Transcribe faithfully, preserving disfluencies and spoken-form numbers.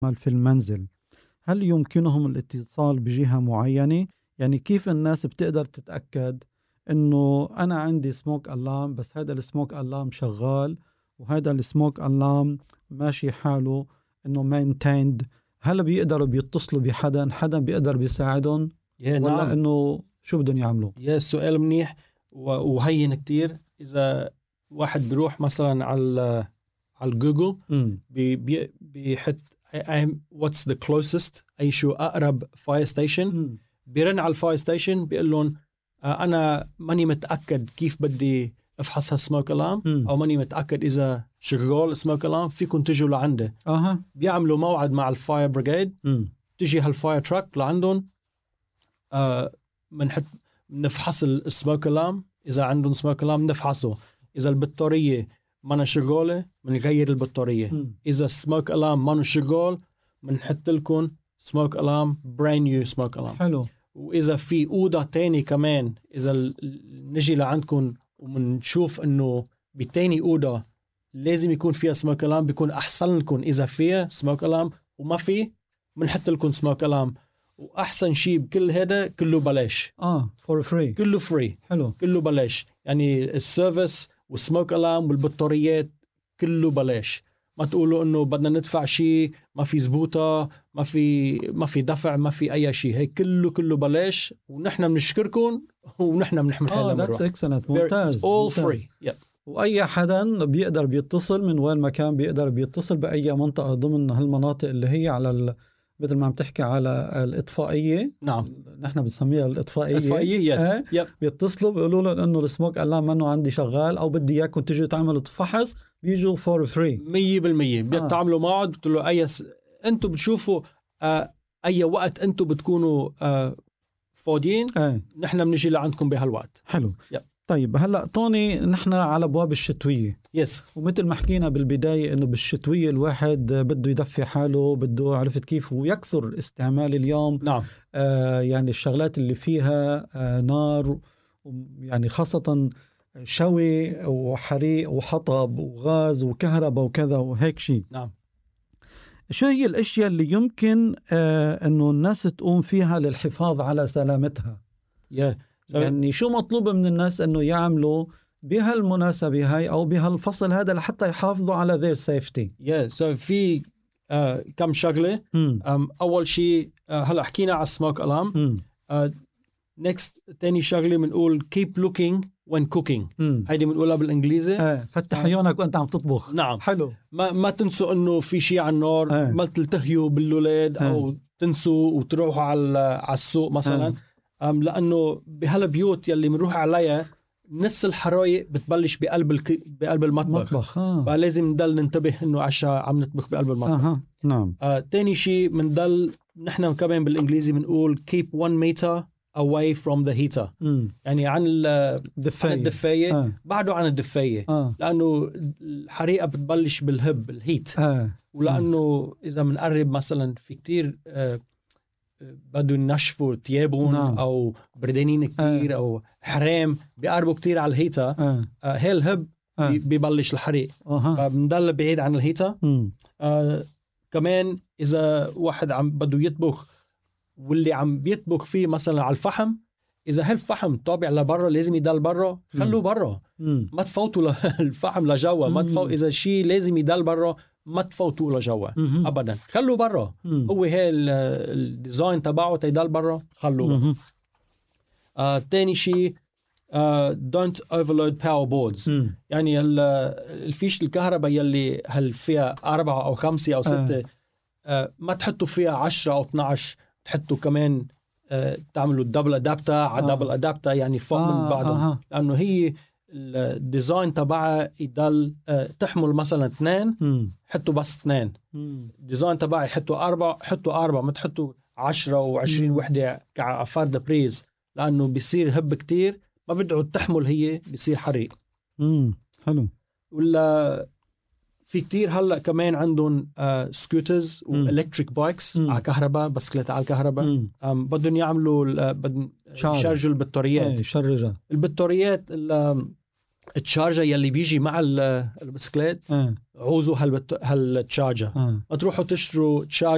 في المنزل، هل يمكنهم الاتصال بجهة معينة؟ يعني كيف الناس بتقدر تتأكد إنه أنا عندي سموك ألارم بس هذا السموك ألارم شغال وهذا السموك ألارم ماشي حاله إنه maintained؟ هل بيقدروا بيتصلوا بحدا حدا بيقدر بيساعدهم ولا نعم. إنه شو بدهم يعملوا؟ يا السؤال منيح وهين كتير. إذا واحد بيروح مثلا على على جوجل بي بي بيحط what's the closest، أي شو أقرب fire station، بيرن على الفاير ستيشن بيقول لهم أنا ماني متأكد كيف بدي أفحص هالسموك ألارم أو ماني متأكد إذا شغال سموك ألارم، فيكم تجوا لعنده. أها. بيعملوا موعد مع الفاير بريغيد، تجي هالفاير تراك لعندهم، آه منحط نفحص السموك ألارم، إذا عندهم سموك ألارم نفحصه، إذا البطارية ما شغالة منغير البطارية، م. إذا السموك ألارم ما شغال منحط لكم سموك ألارم brand new سموك ألارم. حلو. وإذا في أوضة تاني كمان، إذا نجي لعندكم ومنشوف إنه بالتاني أوضة لازم يكون فيها سموك ألارم، بيكون أحسن لكم إذا فيها سموك ألارم، وما في منحط لكم سموك ألارم. وأحسن شيء بكل هذا كله بلاش. آه for free. كله فري. حلو. كله بلاش، يعني السيرفيس والسموك ألارم والبطاريات كله بلاش. ما تقولوا إنه بدنا ندفع شيء، ما في زبوطة، ما في ما في دفع، ما في أي شيء، هي كله كله بلاش، ونحن بنشكركم ونحن بنحمل حالنا. آه that's excellent. ممتاز. all ممتاز. free. Yep. وأي حدا بيقدر بيتصل من وين ما كان بيقدر بيتصل بأي منطقة ضمن هالمناطق اللي هي على ال... مثل ما عم تحكي على الإطفائية. نعم. نحن بنسميها الإطفائية. الإطفائية. يس. آه. يب. بيتصلوا بيقولوا لهم إنه السموك ألارم منه عندي شغال أو بدي إياكم تيجوا تعملوا فحص، بيجوا فور فري. مية بالمية بيتعاملوا آه. معه. بتقولوا أي س... أنتوا بتشوفوا آه أي وقت أنتوا بتكونوا آه فاضيين، آه. نحن بنجي لعندكم بهالوقت. حلو. يب. طيب هلأ طوني نحن على أبواب الشتوية. يس. ومثل ما حكينا بالبداية إنه بالشتوية الواحد بده يدفي حاله، بده عرفت كيف، ويكثر استعمال اليوم. نعم. آه يعني الشغلات اللي فيها آه نار، يعني خاصة شوي وحريق وحطب وغاز وكهرباء وكذا وهيك شيء. نعم. شو هي الأشياء اللي يمكن آه إنه الناس تقوم فيها للحفاظ على سلامتها؟ yeah. so يعني شو مطلوب من الناس إنه يعملوا بهالمناسبة هاي أو بهالفصل هذا لحتى يحافظوا على their safety؟ yeah. so في uh, كم شغلة. um, أول شيء uh, هلأ حكينا على السموك ألارم. uh, next تاني شغلة بنقول keep looking when cooking. هيدي بنقولها بالإنجليزي. آه. فتح عيونك وأنت عم تطبخ. نعم. حلو. ما ما تنسوا إنه في شيء على النار. آه. ما تلتهيوا بالولاد آه. أو تنسوا وتروحوا على على السوق مثلا. آه. لأنه بهالبيوت يلي بنروح عليها نص الحرايق بتبلش بقلب الك... بقلب المطبخ. مطبخ. آه. فلازم ندل ننتبه إنه عشاء عم نطبخ بقلب المطبخ. آه. نعم. آه. تاني شيء بندل نحن كمان بالإنجليزي بنقول keep one meter away from the heater. م. يعني عن الدفاية. عن الدفاية. آه. بعده عن الدفاية. آه. لأنه الحريقة بتبلش بالهب الهيت. آه. ولأنه إذا منقرب مثلا في كتير آه بدو ينشفوا تيابهم. نعم. أو بردانين كتير. آه. أو حرام بيقربوا كتير على الهيتا. آه. آه هي الهب آه. بيبلش الحريق. آه. فبندل بعيد عن الهيتا. آه كمان إذا واحد عم بدو يطبخ واللي عم بيطبخ فيه مثلا على الفحم، إذا هالفحم طابع لبرا لازم يدل برا، خلوه برا. ما تفوتوا الفحم لجوا. ما تفوت إذا شيء لازم يدل برا، ما تفوتوا لجوا أبدا، خلوه برا. هو هي الديزاين تبعه تيدل برا، خلوه. آه تاني شيء آه don't overload power boards. مم. يعني الفيش الكهرباء يلي هل فيها أربعة أو خمسة أو ستة آه. آه ما تحطوا فيها عشرة أو اثناشر، تحطوا كمان آه تعملوا الدبل أدابتر على دبل آه. أدابتر، يعني فوق آه. من بعضهم. آه. لأنه هي الديزاين تبعها يضل آه تحمل مثلا اثنين، حطوا بس اثنين. الديزاين تبعي حطوا أربعة، حطوا أربعة، ما تحطوا عشرة وعشرين وحدة كفرد بريز، لأنه بيصير هب كتير، ما بدعوا تحمل، هي بيصير حريق. امم حلو. ولا في كتير هلا كمان عندهم آه سكوترز والكتريك بايكس على كهرباء، بسكليت على الكهرباء. بدهم يعملوا بدهم يشارجوا البطاريات. يشارجها البطاريات التشارجر يلي بيجي مع البسكليت. عوزوا هالتشارجر. ما تروحوا تشتروا تشارجر